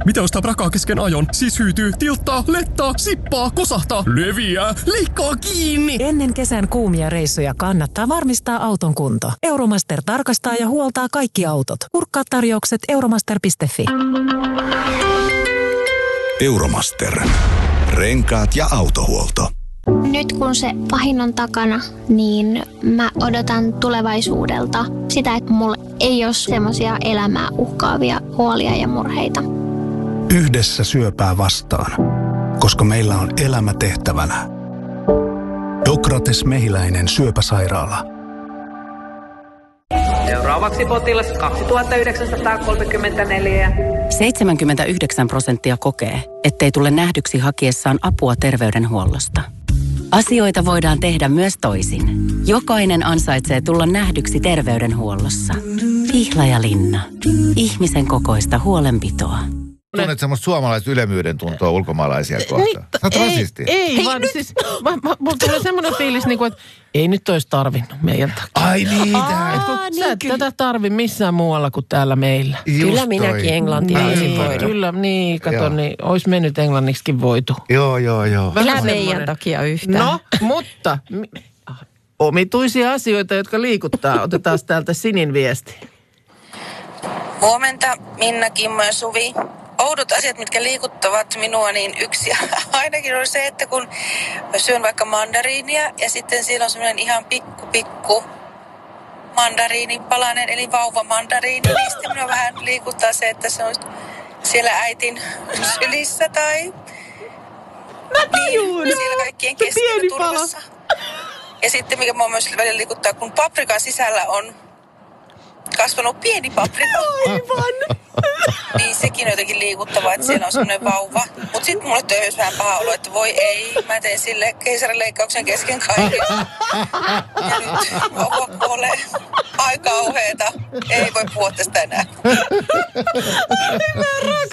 Mitä ostaa prakaa kesken ajon? Siis hyytyy, tilttaa, lettaa, sippaa, kosahtaa, leviää, leikkaa kiinni. Ennen kesän kuumia reissuja kannattaa varmistaa auton kunto. Euromaster tarkastaa ja huoltaa kaikki autot. Kurkkaa tarjoukset euromaster.fi. Euromaster. Renkaat ja autohuolto. Nyt kun se pahin on takana, niin mä odotan tulevaisuudelta sitä, että mulla ei ole semmoisia elämää uhkaavia huolia ja murheita. Yhdessä syöpää vastaan, koska meillä on elämä tehtävänä. Dokrates Mehiläinen syöpäsairaala. Seuraavaksi potilas 2934. 79% kokee, ettei tule nähdyksi hakiessaan apua terveydenhuollosta. Asioita voidaan tehdä myös toisin. Jokainen ansaitsee tulla nähdyksi terveydenhuollossa. Pihlajalinna. Ihmisen kokoista huolenpitoa. Tunnet semmoista suomalaista ylemyyden tuntoa ulkomaalaisia kohtaan. Sä oot rasisti. Ei vaan siis, mulla tulee semmoinen fiilis, niin kuin, että ei nyt olisi tarvinnut meidän takia. Ai niitä. Sä et tätä tarvi missään muualla kuin täällä meillä. Kyllä minäkin englantia olisin voinut. Kyllä, niin, kato, niin olisi mennyt englanniksikin voitu. Joo. Kyllä meidän takia yhtään. No, mutta omituisia asioita, jotka liikuttaa. Otetaan täältä Sinin viesti. Huomenta, Minna, Kimmo ja Suvi. Oudot asiat, mitkä liikuttavat minua, niin yksi ainakin on se, että kun syön vaikka mandariinia ja sitten siellä on semmoinen ihan pikku mandariinipalanen, eli vauvamandariini, niin sitten minua vähän liikuttaa se, että se on siellä äitin sylissä tai niin, siellä kaikkien keskellä turvassa. Ja sitten mikä minua myös välillä liikuttaa, kun paprikan sisällä on kasvanut pieni paprika. Aivan! Niin sekin on jotenkin liikuttavaa, että siellä on semmoinen vauva. Mutta sitten mulle tulee myös vähän paha olo, että voi ei, mä teen sille keisarileikkauksen kesken kaiken. Ja nyt ole aika kauheeta. Ei voi puhua tästä enää. Niin mä